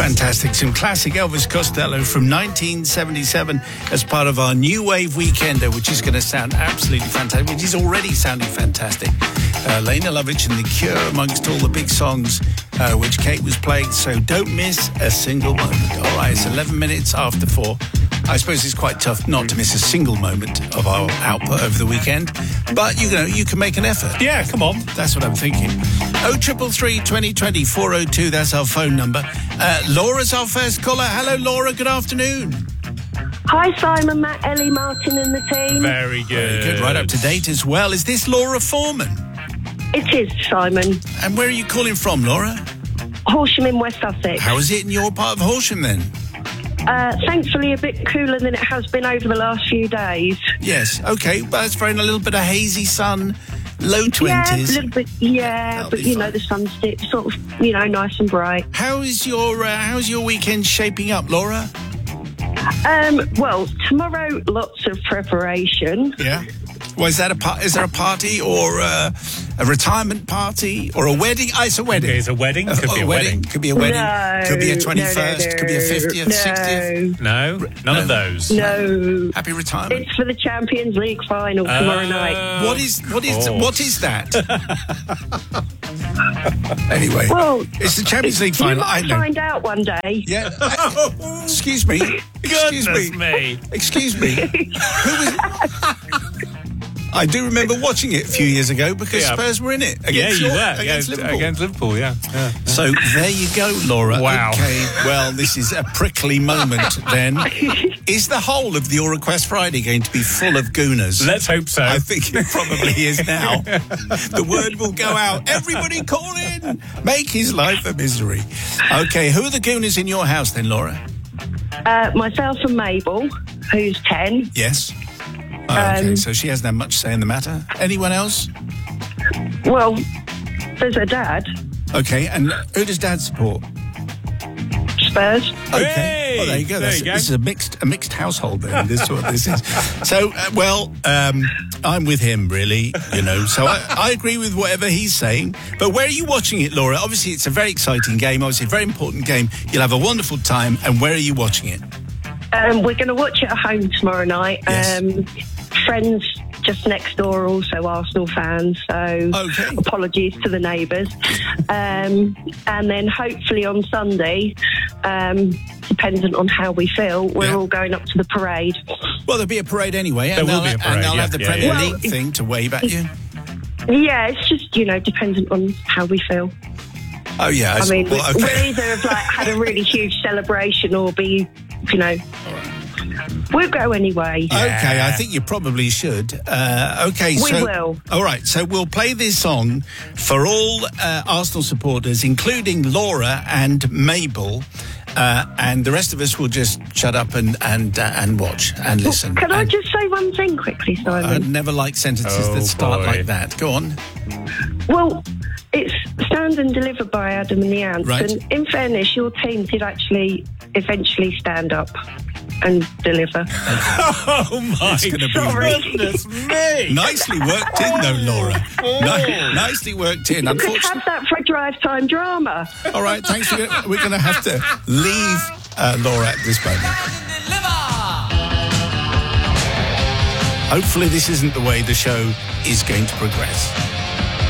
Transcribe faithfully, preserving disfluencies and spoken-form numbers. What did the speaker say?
Fantastic. Some classic Elvis Costello from nineteen seventy-seven as part of our New Wave Weekender, which is going to sound absolutely fantastic, which is already sounding fantastic. Uh, Lena Lovitch and The Cure amongst all the big songs uh, which Kate was playing, so don't miss a single moment. All right, it's eleven minutes after four. I suppose it's quite tough not to miss a single moment of our output over the weekend, but you know, you can make an effort. Yeah, come on. That's what I'm thinking. oh triple three, twenty twenty, four oh two, that's our phone number. Uh, Laura's our first caller. Hello, Laura, good afternoon. Hi, Simon, Matt, Ellie, Martin and the team. Very good. Very good, right up to date as well. Is this Laura Foreman? It is, Simon. And where are you calling from, Laura? Horsham in West Sussex. How is it in your part of Horsham then? Uh, thankfully, a bit cooler than it has been over the last few days. Yes, okay, but it's very a little bit of hazy sun, low twenties. Yeah, a little bit, yeah, That'll but be you fine. know, the sun's sti- sort of, you know, nice and bright. How is your uh, how's your weekend shaping up, Laura? Um, well, tomorrow, lots of preparation. Yeah. Well, is that a par- is there a party or uh, a retirement party or a wedding? Oh, it's a wedding. Okay, it's a wedding. Could Uh, be a wedding. Could be a wedding. No, Could be a no, twenty-first. no, no, Could be a fiftieth, no, sixtieth. No, none of those. No. Happy retirement. It's for the Champions League final tomorrow Uh, night. What is what is Oh. what is that? Anyway, Well, it's the Champions League you final. I might know. find out one day. Yeah. Excuse me. Excuse Goodness me. me. Excuse me. Who was? I do remember watching it a few years ago because Yeah. Spurs were in it Yeah, against, you your- were. against yeah, Liverpool. Against Liverpool, yeah. yeah. So there you go, Laura. Wow. Okay, well, this is a prickly moment then. Is the whole of the Your Request Friday going to be full of gooners? Let's hope so. I think it probably is now. The word will go out. Everybody call in. Make his life a misery. Okay, who are the gooners in your house then, Laura? Uh, myself and Mabel, who's ten. Yes. Oh, okay, Um, so she hasn't had much say in the matter. Anyone else? Well, there's her dad, Okay, and who does Dad support? Spurs. Okay. Hey! Well, there you go. There That's, you go. This is a mixed a mixed household then. This is what this is. So, uh, well, um, I'm with him, really, you know. So I, I agree with whatever he's saying. But where are you watching it, Laura? Obviously, it's a very exciting game. Obviously, a very important game. You'll have a wonderful time. And where are you watching it? Um, we're going to watch it at home tomorrow night. Yes. Um, friends just next door are also Arsenal fans, so Okay. apologies to the neighbours. Um, and then hopefully on Sunday, um, dependent on how we feel, we're Yeah. all going up to the parade. Well, there'll be a parade anyway. There and will they'll- be a parade, And they'll yeah, have the yeah, Premier yeah. League thing to wave at you. Yeah, it's just, you know, dependent on how we feel. Oh, yeah. I mean, well, we- okay. we'll either have like had a really huge celebration or be, you know, we'll go anyway. Okay, I think you probably should. Uh, okay, We so will. all right, so we'll play this song for all uh, Arsenal supporters, including Laura and Mabel, uh, and the rest of us will just shut up and and uh, and watch and listen. Can I And just say one thing quickly, I Simon? never like sentences Oh, that start boy. like that. Go on. Well, it's stand and deliver by Adam and the Ants. Right. And in fairness, your team did actually eventually stand up and deliver. Oh, my It's gonna be- Sorry. goodness me. Nicely worked in, though, Laura. Ni- nicely worked in. You could Unfortunately. have that for a drive time drama. All right, thanks. For, we're going to have to leave uh, Laura at this moment. Hopefully this isn't the way the show is going to progress.